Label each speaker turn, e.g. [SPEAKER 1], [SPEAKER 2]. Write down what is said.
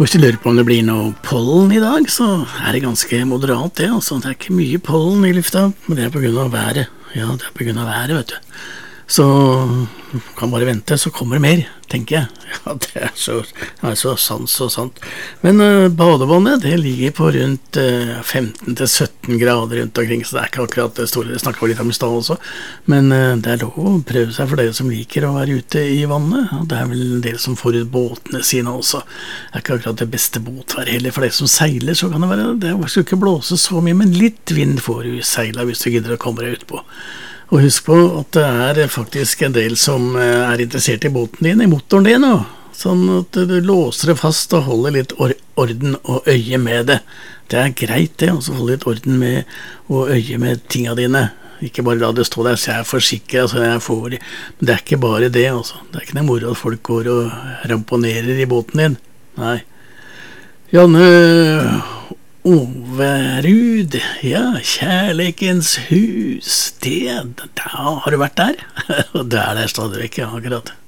[SPEAKER 1] Hvis du lurer på om det blir noe pollen i dag, så er det ganske moderat det, altså. Det er ikke mye pollen i lufta, men det er på grunn av været. Ja, det er på grunn av været, vet du. Så kan bare vente, så kommer det mer, tenker jeg. Ja, det er så sant. Men badevannet, det ligger på rundt 15-17 grader rundt omkring, så det er ikke akkurat det store. Det snakket vi litt om i stad også. Men det er lov å prøve seg for dere som liker å være ute i vannet. Og det er vel en del som får ut båtene sine også. Det er ikke akkurat det beste båtvær heller. For dere som seiler, så kan det være, det skal ikke blåse så mye, men litt vind får du i seila hvis du gidder å komme deg ut på. Og husk på at det er faktisk en del som er interessert i båten din, i motoren din, sånn at du låser det fast og holder litt orden og øye med det. Det er greit det, å holde litt orden med og øye med tingene dine. Ikke bare la det stå der, så jeg er forsikret, så jeg får det. Men det er ikke bare det, altså. Det er ikke noe moro at folk går og ramponerer i båten din. Nei. Janne Overud, ja, Kjærleikens hus, da har du vært der? Og det er der stadig vekk, ja, akkurat.